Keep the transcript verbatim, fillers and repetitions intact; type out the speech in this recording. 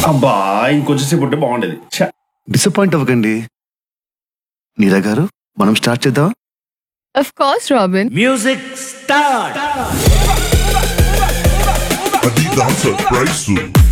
అబ్బా ఇంకొంచెం సేపు ఉంటే బాగుండేది. డిసప్పాయింట్ అవ్వకండి నీరా గారు, మనం స్టార్ట్ చేద్దాం. Of course, Robin. Music start. Adidas surprise.